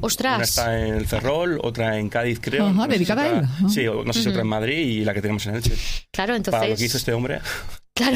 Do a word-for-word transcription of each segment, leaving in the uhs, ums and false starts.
¡Ostras! Una está en el Ferrol, otra en Cádiz, creo. Ajá, no dedicada si a él. otra, sí, no sé uh-huh. si otra en Madrid y la que tenemos en Elche. Claro, entonces... Para lo que hizo este hombre. Claro.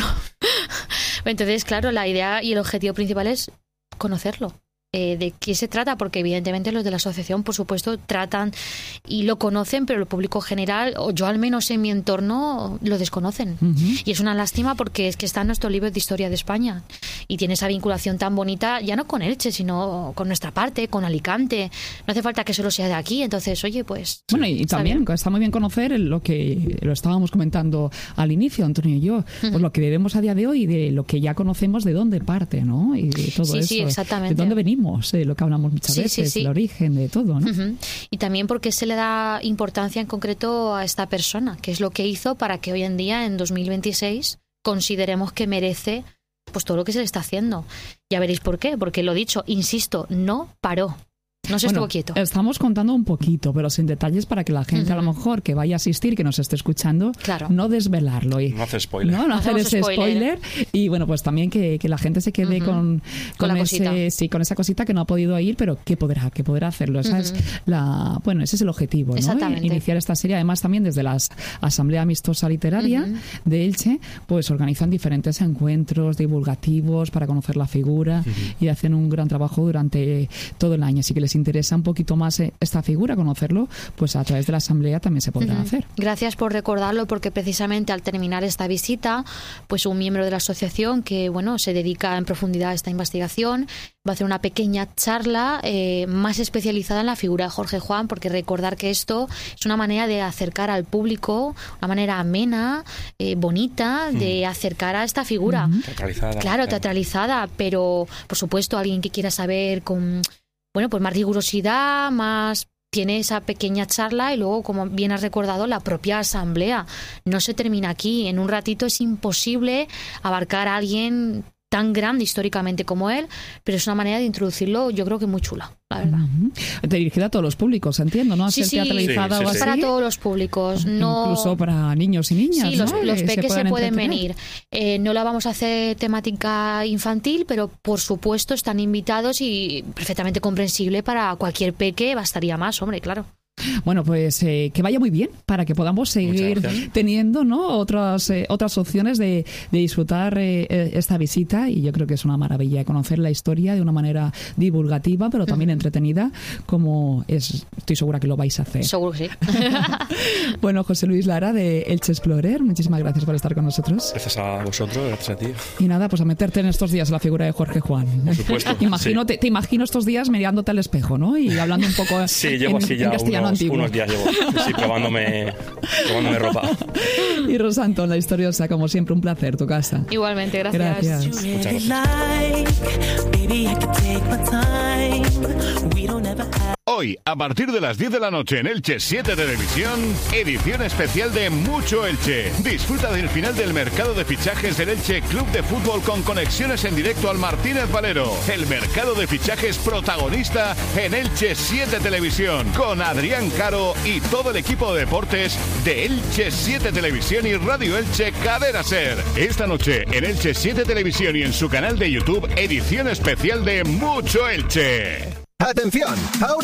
Entonces, claro, la idea y el objetivo principal es conocerlo. Eh, ¿De qué se trata? Porque evidentemente los de la asociación, por supuesto, tratan y lo conocen, pero el público general, o yo al menos en mi entorno, lo desconocen. Uh-huh. Y es una lástima porque es que está en nuestros libros de historia de España y tiene esa vinculación tan bonita, ya no con Elche, sino con nuestra parte, con Alicante. No hace falta que solo sea de aquí, entonces, oye, pues... Bueno, y también bien. Está muy bien conocer lo que lo estábamos comentando al inicio, Antonio y yo, uh-huh. pues lo que vemos a día de hoy y de lo que ya conocemos de dónde parte, ¿no? Y de todo sí, eso. Sí, exactamente. De dónde venimos. Eh, lo que hablamos muchas sí, veces, sí, sí. el origen de todo, ¿no? Uh-huh. Y también porque se le da importancia en concreto a esta persona, que es lo que hizo para que hoy en día, en dos mil veintiséis, consideremos que merece pues todo lo que se le está haciendo. Ya veréis por qué, porque lo dicho, insisto, no paró. No se bueno, estuvo quieto. Estamos contando un poquito, pero sin detalles para que la gente uh-huh. a lo mejor que vaya a asistir, que nos esté escuchando, claro. no desvelarlo. Y, no hacer spoiler. No, no hacer ese spoiler. spoiler. Y bueno, pues también que, que la gente se quede uh-huh. con, con, con, ese, sí, con esa cosita que no ha podido ir, pero que podrá, que podrá hacerlo. Esa uh-huh. es la, bueno, ese es el objetivo, ¿no? Exactamente. Iniciar esta serie. Además, también desde la Asamblea Amistosa Literaria uh-huh. de Elche, pues organizan diferentes encuentros divulgativos para conocer la figura uh-huh. y hacen un gran trabajo durante todo el año. Así que les interesa un poquito más esta figura, conocerlo, pues a través de la asamblea también se podrá uh-huh. hacer. Gracias por recordarlo, porque precisamente al terminar esta visita, pues un miembro de la asociación que, bueno, se dedica en profundidad a esta investigación, va a hacer una pequeña charla eh, más especializada en la figura de Jorge Juan, porque recordar que esto es una manera de acercar al público, una manera amena, eh, bonita, uh-huh. de acercar a esta figura. Uh-huh. Teatralizada. Claro, claro, teatralizada, pero por supuesto alguien que quiera saber con... Bueno, pues más rigurosidad, más tiene esa pequeña charla y luego, como bien has recordado, la propia asamblea. No se termina aquí. En un ratito es imposible abarcar a alguien tan grande históricamente como él, pero es una manera de introducirlo, yo creo que muy chula, la verdad. Uh-huh. Dirigida a todos los públicos, entiendo, ¿no? A sí, ser sí, teatralizada sí, sí, o así. Es para todos los públicos. No... Incluso para niños y niñas, sí, ¿no? los, los eh, peques se, se pueden entretener. venir. Eh, no la vamos a hacer temática infantil, pero por supuesto están invitados y perfectamente comprensible para cualquier peque, bastaría más, hombre, claro. Bueno, pues eh, que vaya muy bien para que podamos seguir teniendo, ¿no? otras eh, otras opciones de, de disfrutar eh, esta visita, y yo creo que es una maravilla conocer la historia de una manera divulgativa, pero también uh-huh. entretenida, como es, estoy segura que lo vais a hacer. Seguro que sí. Bueno, José Luis Lara de Elche Explorer, muchísimas gracias por estar con nosotros. Gracias a vosotros, gracias a ti. Y nada, pues a meterte en estos días en la figura de Jorge Juan. Por supuesto. imagino, sí. te, te imagino estos días mirándote al espejo, ¿no? Y hablando un poco sí, en, llevo así en ya castellano unos, antiguo. unos días llevo, sí, probándome, probándome ropa. Y Rosa Antón, la historiosa, como siempre, un placer, tu casa. Igualmente, gracias. Gracias. Muchas gracias. Hoy, a partir de las diez de la noche en Elche siete Televisión, edición especial de Mucho Elche. Disfruta del final del mercado de fichajes del Elche Club de Fútbol con conexiones en directo al Martínez Valero. El mercado de fichajes protagonista en Elche siete Televisión, con Adrián Caro y todo el equipo de deportes de Elche siete Televisión y Radio Elche Cadena Ser. Esta noche en Elche siete Televisión y en su canal de YouTube, edición especial de Mucho Elche. ¡Atención! Ahora